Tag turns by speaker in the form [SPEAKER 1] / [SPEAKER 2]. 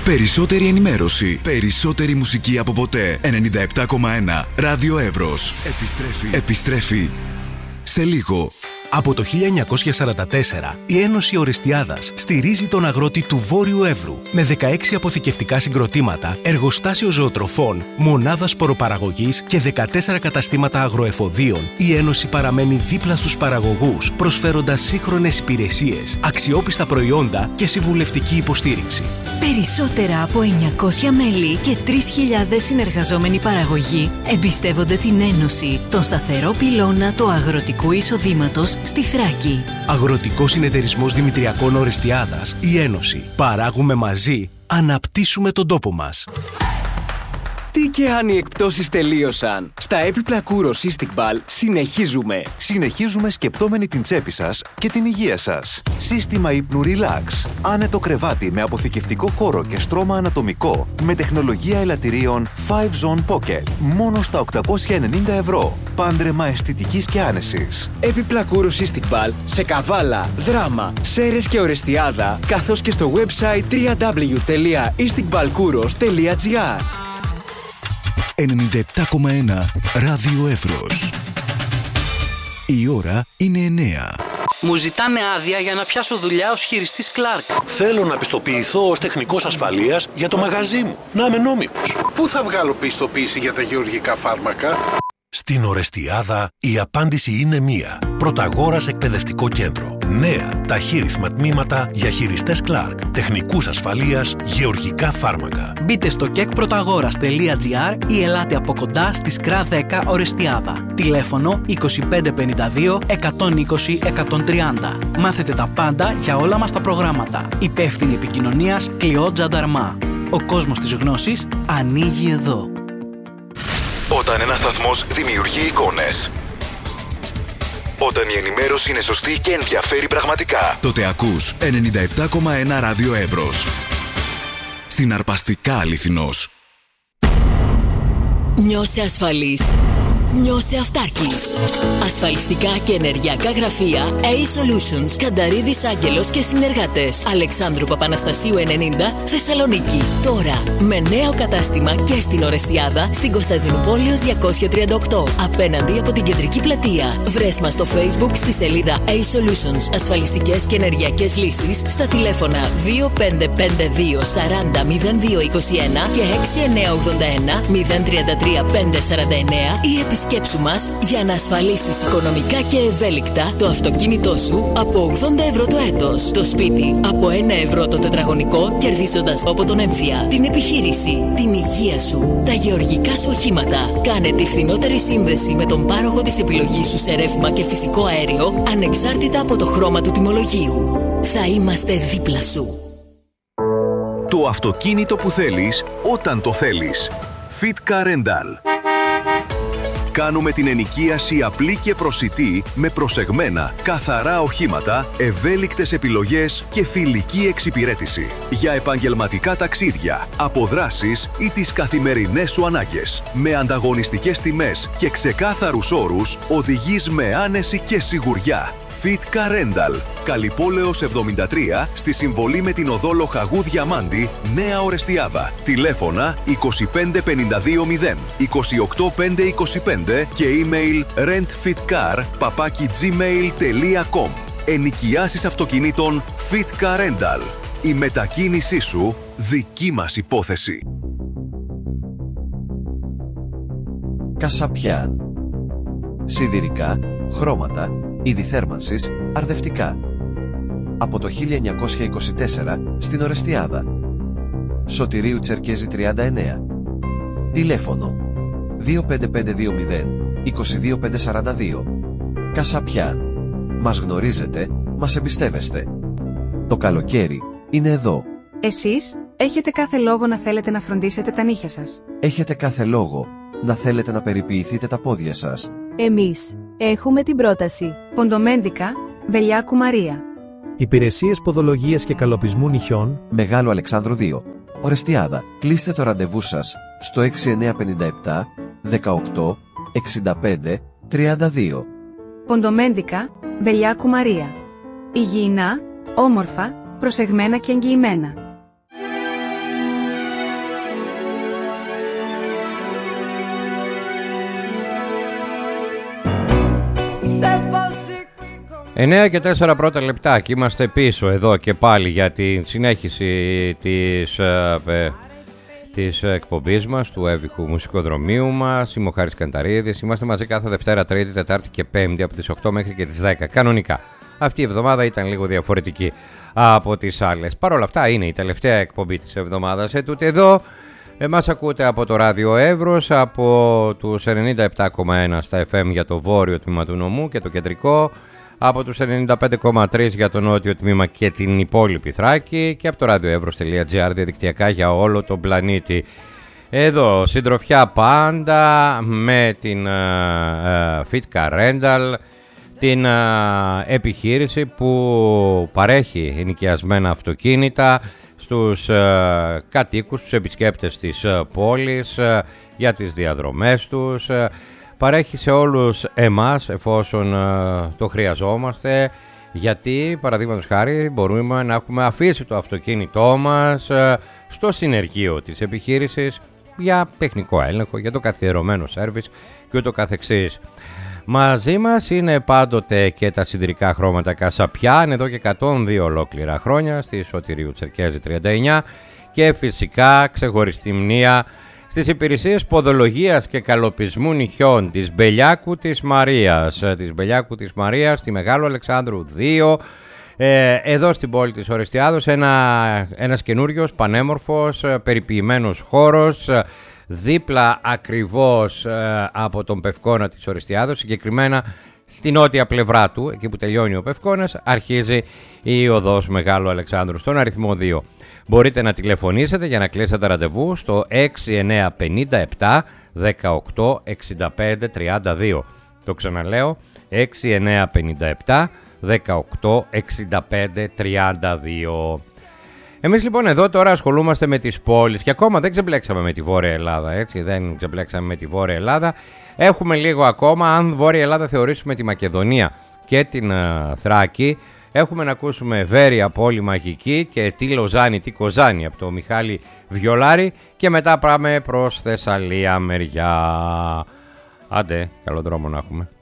[SPEAKER 1] Περισσότερη ενημέρωση. Περισσότερη μουσική από ποτέ. 97,1 Ράδιο Εύρος. Επιστρέφει σε λίγο.
[SPEAKER 2] Από το 1944, η Ένωση Ορεστιάδας στηρίζει τον αγρότη του Βόρειου Εύρου με 16 αποθηκευτικά συγκροτήματα, εργοστάσιο ζωοτροφών, μονάδα σποροπαραγωγής και 14 καταστήματα αγροεφοδίων. Η Ένωση παραμένει δίπλα στους παραγωγούς, προσφέροντας σύγχρονες υπηρεσίες, αξιόπιστα προϊόντα και συμβουλευτική υποστήριξη.
[SPEAKER 3] Περισσότερα από 900 μέλη και 3.000 συνεργαζόμενοι παραγωγοί εμπιστεύονται την Ένωση, τον σταθερό πυλώνα του αγροτικού εισοδήματος στη Θράκη.
[SPEAKER 2] Αγροτικός Συνεταιρισμός Δημητριακών Ορεστιάδας, η Ένωση. Παράγουμε μαζί, αναπτύσσουμε τον τόπο μας.
[SPEAKER 4] Τι και αν οι εκπτώσεις τελείωσαν. Στα έπιπλα Kouros Istikbal συνεχίζουμε.
[SPEAKER 5] Συνεχίζουμε σκεπτόμενοι την τσέπη σας και την υγεία σας. Σύστημα ύπνου Relax. Άνετο κρεβάτι με αποθηκευτικό χώρο και στρώμα ανατομικό. Με τεχνολογία ελαττηρίων 5 Zone Pocket. Μόνο στα 890 ευρώ. Πάντρεμα αισθητικής και άνεσης.
[SPEAKER 4] Έπιπλα Kouros Istikbal σε Καβάλα, Δράμα, Σέρες και Ορεστιάδα, καθώς και στο website www.istikbalkouros.gr.
[SPEAKER 1] 97,1 Ράδιο Εύρος. Η ώρα είναι 9.
[SPEAKER 6] Μου ζητάνε άδεια για να πιάσω δουλειά ως χειριστής Clark.
[SPEAKER 7] Θέλω να πιστοποιηθώ ως τεχνικός ασφαλείας για το μαγαζί μου. Να είμαι νόμιμος.
[SPEAKER 8] Πού θα βγάλω πιστοποίηση για τα γεωργικά φάρμακα?
[SPEAKER 7] Στην Ορεστιάδα η απάντηση είναι μία. Πρωταγόρας Εκπαιδευτικό Κέντρο. Νέα ταχύρυθμα τμήματα για χειριστές Clark, τεχνικούς ασφαλείας, γεωργικά φάρμακα.
[SPEAKER 6] Μπείτε στο kekprotagoras.gr ή ελάτε από κοντά στη ΣΚΡΑ 10 Ορεστιάδα. Τηλέφωνο 2552 120 130. Μάθετε τα πάντα για όλα μας τα προγράμματα. Υπεύθυνη επικοινωνίας Κλειό Τζανταρμά. Ο κόσμος της γνώσης ανοίγει εδώ.
[SPEAKER 1] Όταν ένας σταθμός δημιουργεί εικόνες, όταν η ενημέρωση είναι σωστή και ενδιαφέρει πραγματικά, τότε ακούς 97,1 Ράδιο Εύρος. Συναρπαστικά αληθινός.
[SPEAKER 3] Νιώσε ασφαλής. Νιώσε αυτάρκης. Ασφαλιστικά και ενεργειακά γραφεία A-Solutions, Κανταρίδης Άγγελος και συνεργάτες. Αλεξάνδρου Παπαναστασίου 90, Θεσσαλονίκη. Τώρα με νέο κατάστημα και στην Ορεστιάδα, στην Κωνσταντινούπολεως 238, απέναντι από την κεντρική πλατεία. Βρες μας στο Facebook στη σελίδα A-Solutions, ασφαλιστικές και ενεργειακές λύσεις, στα τηλέφωνα 2552 40 0221 και 6981 033 549 ή επισκέψου μας για να ασφαλίσεις οικονομικά και ευέλικτα το αυτοκίνητό σου από 80 ευρώ το έτος, το σπίτι από 1 ευρώ το τετραγωνικό, κερδίζοντας από τον έμφυα, την επιχείρηση, την υγεία σου, τα γεωργικά σου οχήματα. Κάνε τη φθηνότερη σύνδεση με τον πάροχο της επιλογής σου σε ρεύμα και φυσικό αέριο, ανεξάρτητα από το χρώμα του τιμολογίου. Θα είμαστε δίπλα σου.
[SPEAKER 5] Το αυτοκίνητο που θέλεις όταν το θέλεις. Fitka Rental. Κάνουμε την ενοικίαση απλή και προσιτή με προσεγμένα, καθαρά οχήματα, ευέλικτες επιλογές και φιλική εξυπηρέτηση. Για επαγγελματικά ταξίδια, αποδράσεις ή τις καθημερινές σου ανάγκες. Με ανταγωνιστικές τιμές και ξεκάθαρους όρους, οδηγείς με άνεση και σιγουριά. Fitka Rental. Καλυπόλεως 73, στη συμβολή με την οδό Λοχαγού Διαμάντη, Νέα Ορεστιάδα. Τηλέφωνα 25520 28525 και email rentfitcar@gmail.com. Ενοικιάσεις αυτοκινήτων Fitka Rental. Η μετακίνησή σου δική μας υπόθεση.
[SPEAKER 9] Κασαπιάν. Σιδηρικά, χρώματα, είδη θέρμανσης, αρδευτικά. Από το 1924 στην Ορεστιάδα. Σωτηρίου Τσερκέζη 39. Τηλέφωνο 25520 22542. Κασαπιάν. Μας γνωρίζετε, μας εμπιστεύεστε. Το καλοκαίρι είναι εδώ.
[SPEAKER 10] Εσείς έχετε κάθε λόγο να θέλετε να φροντίσετε τα νύχια σας.
[SPEAKER 9] Έχετε κάθε λόγο να θέλετε να περιποιηθείτε τα πόδια σας.
[SPEAKER 10] Εμείς έχουμε την πρόταση. Ποντομέντικα, Βελιάκου Μαρία.
[SPEAKER 11] Υπηρεσίες ποδολογίας και καλοπισμού νυχιών.
[SPEAKER 9] Μεγάλο Αλεξάνδρου 2. Ορεστιάδα. Κλείστε το ραντεβού σας στο 6957 18 65 32.
[SPEAKER 10] Ποντομέντικα, Βελιάκου Μαρία. Υγιεινά, όμορφα, προσεγμένα και εγγυημένα.
[SPEAKER 12] 9 και 4 πρώτα λεπτά και είμαστε πίσω εδώ και πάλι για τη συνέχιση της εκπομπής μας, του εύηχου μουσικοδρομίου μας. Είμαι ο Χάρης Κανταρίδης. Είμαστε μαζί κάθε Δευτέρα, Τρίτη, Τετάρτη και Πέμπτη από τις 8 μέχρι και τις 10 κανονικά. Αυτή η εβδομάδα ήταν λίγο διαφορετική από τις άλλες. Παρ' όλα αυτά είναι η τελευταία εκπομπή της εβδομάδας. Τούτε εδώ μας ακούτε από το Ράδιο Εύρος, από τους 97,1 στα FM για το βόρειο τμήμα του νομού και το κεντρικό, από τους 95,3 για το νότιο τμήμα και την υπόλοιπη Θράκη και από το radioevros.gr διαδικτυακά για όλο τον πλανήτη. Εδώ συντροφιά πάντα με την Fitka Rental, την επιχείρηση που παρέχει ενοικιασμένα αυτοκίνητα στους κατοίκους, στους επισκέπτες της πόλης για τις διαδρομές τους. Παρέχει σε όλους εμάς εφόσον το χρειαζόμαστε, γιατί παραδείγματος χάρη μπορούμε να έχουμε αφήσει το αυτοκίνητό μας στο συνεργείο της επιχείρησης για τεχνικό έλεγχο, για το καθιερωμένο σέρβις και ούτω καθεξής. Μαζί μας είναι πάντοτε και τα σιδηρικά χρώματα Κασαπιάν, εδώ και 102 ολόκληρα χρόνια, στη Σωτηρίου Τσερκέζη 39, και φυσικά ξεχωριστή μνήα στις υπηρεσίες ποδολογίας και καλοπισμού νυχιών της Μπελιάκου της Μαρίας. Της Μπελιάκου της Μαρίας, στη Μεγάλου Αλεξάνδρου 2, εδώ στην πόλη της Ορεστιάδος, ένας καινούριος, πανέμορφος, περιποιημένος χώρος, δίπλα ακριβώς από τον Πευκόνα της Ορεστιάδος, συγκεκριμένα στη νότια πλευρά του, εκεί που τελειώνει ο Πευκόνας, αρχίζει η οδός Μεγάλου Αλεξάνδρου, στον αριθμό 2. Μπορείτε να τηλεφωνήσετε για να κλείσετε ραντεβού στο 6957 18 65 32. Το ξαναλέω, 6957 18 65 32. Εμείς λοιπόν εδώ τώρα ασχολούμαστε με τις πόλεις και ακόμα δεν ξεμπλέξαμε με τη Βόρεια Ελλάδα, έτσι, δεν ξεμπλέξαμε με τη Βόρεια Ελλάδα. Έχουμε λίγο ακόμα, αν Βόρεια Ελλάδα θεωρήσουμε τη Μακεδονία και την Θράκη. Έχουμε να ακούσουμε Βέρεια, πόλη μαγική, και τι Λοζάνη, τι Κοζάνη από το Μιχάλη Βιολάρη, και μετά πάμε προς Θεσσαλία μεριά. Άντε, καλό δρόμο να έχουμε.